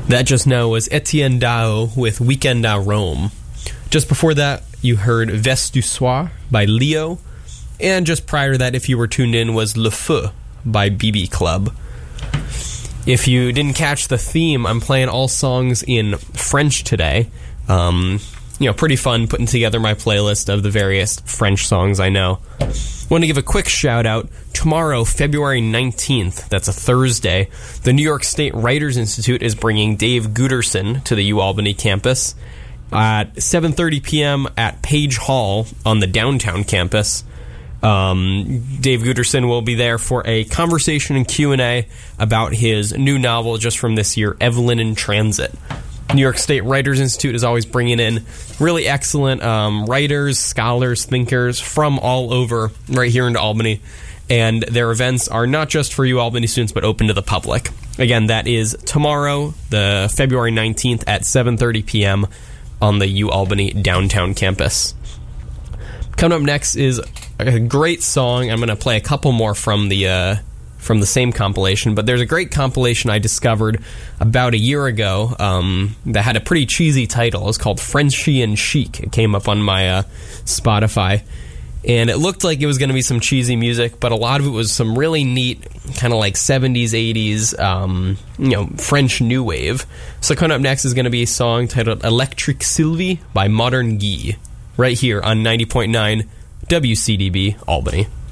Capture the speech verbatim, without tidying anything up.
That just now was Etienne Dao with Weekend à Rome. Just before that, you heard Veste du Soir by Leo. And just prior to that, if you were tuned in, was Le Feu by B B Club. If you didn't catch the theme, I'm playing all songs in French today. Um, you know, pretty fun putting together my playlist of the various French songs I know. Want to give a quick shout out. Tomorrow, February nineteenth, that's a Thursday, the New York State Writers Institute is bringing Dave Guterson to the UAlbany campus at seven thirty p.m. at Page Hall on the downtown campus. Um, Dave Guterson will be there for a conversation and Q and A about his new novel just from this year, Evelyn in Transit. New York State Writers Institute is always bringing in really excellent um, writers, scholars, thinkers from all over right here into Albany. And their events are not just for UAlbany students, but open to the public. Again, that is tomorrow, the February nineteenth at seven thirty p.m. on the UAlbany downtown campus. Coming up next is a great song. I'm going to play a couple more from the uh, from the same compilation, but there's a great compilation I discovered about a year ago um, that had a pretty cheesy title. It's called Frenchy and Chic. It came up on my uh, Spotify, and it looked like it was going to be some cheesy music, but a lot of it was some really neat kind of like seventies, eighties, um, you know, French new wave. So coming up next is going to be a song titled Electric Sylvie by Modern Guy, right here on ninety point nine W C D B Albany.